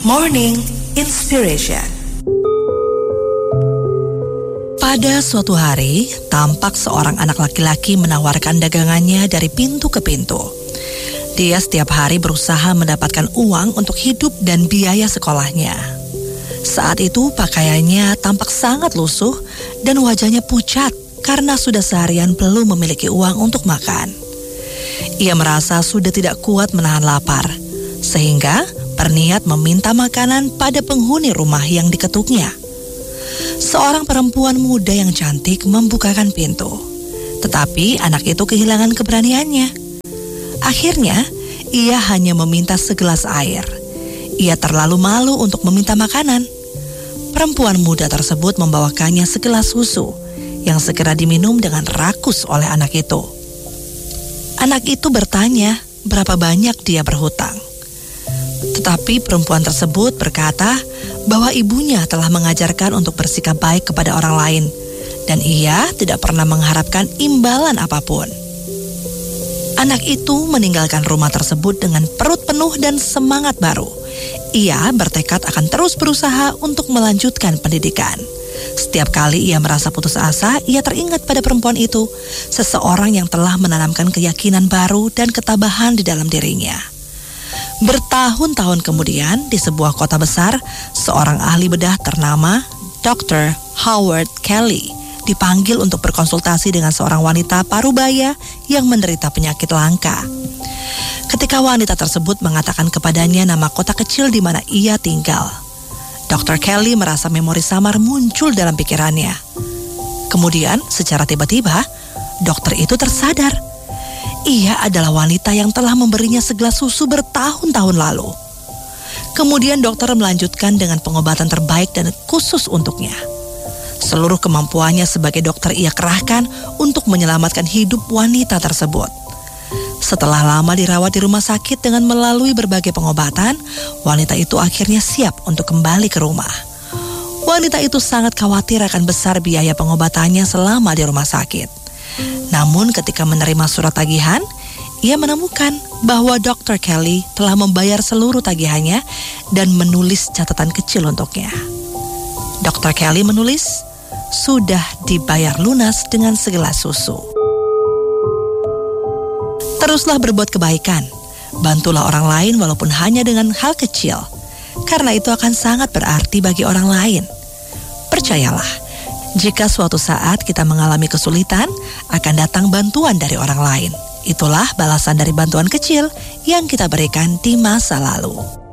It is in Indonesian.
Morning Inspiration. Pada suatu hari, tampak seorang anak laki-laki menawarkan dagangannya dari pintu ke pintu. Dia setiap hari berusaha mendapatkan uang untuk hidup dan biaya sekolahnya. Saat itu pakaiannya tampak sangat lusuh dan wajahnya pucat karena sudah seharian belum memiliki uang untuk makan. Ia merasa sudah tidak kuat menahan lapar, sehingga berniat meminta makanan pada penghuni rumah yang diketuknya. Seorang perempuan muda yang cantik membukakan pintu, tetapi anak itu kehilangan keberaniannya. Akhirnya, ia hanya meminta segelas air. Ia terlalu malu untuk meminta makanan. Perempuan muda tersebut membawakannya segelas susu yang segera diminum dengan rakus oleh anak itu. Anak itu bertanya berapa banyak dia berhutang. Tetapi perempuan tersebut berkata bahwa ibunya telah mengajarkan untuk bersikap baik kepada orang lain, dan ia tidak pernah mengharapkan imbalan apapun. Anak itu meninggalkan rumah tersebut dengan perut penuh dan semangat baru. Ia bertekad akan terus berusaha untuk melanjutkan pendidikan. Setiap kali ia merasa putus asa, ia teringat pada perempuan itu, seseorang yang telah menanamkan keyakinan baru dan ketabahan di dalam dirinya. Bertahun-tahun kemudian, di sebuah kota besar, seorang ahli bedah ternama Dr. Howard Kelly dipanggil untuk berkonsultasi dengan seorang wanita parubaya yang menderita penyakit langka. Ketika wanita tersebut mengatakan kepadanya nama kota kecil di mana ia tinggal, Dr. Kelly merasa memori samar muncul dalam pikirannya. Kemudian, secara tiba-tiba, dokter itu tersadar. Ia adalah wanita yang telah memberinya segelas susu bertahun-tahun lalu. Kemudian dokter melanjutkan dengan pengobatan terbaik dan khusus untuknya. Seluruh kemampuannya sebagai dokter ia kerahkan untuk menyelamatkan hidup wanita tersebut. Setelah lama dirawat di rumah sakit dengan melalui berbagai pengobatan, wanita itu akhirnya siap untuk kembali ke rumah. Wanita itu sangat khawatir akan besar biaya pengobatannya selama di rumah sakit. Namun ketika menerima surat tagihan, ia menemukan bahwa Dr. Kelly telah membayar seluruh tagihannya dan menulis catatan kecil untuknya. Dr. Kelly menulis, sudah dibayar lunas dengan segelas susu. Teruslah berbuat kebaikan, bantulah orang lain walaupun hanya dengan hal kecil, karena itu akan sangat berarti bagi orang lain. Percayalah, jika suatu saat kita mengalami kesulitan, akan datang bantuan dari orang lain. Itulah balasan dari bantuan kecil yang kita berikan di masa lalu.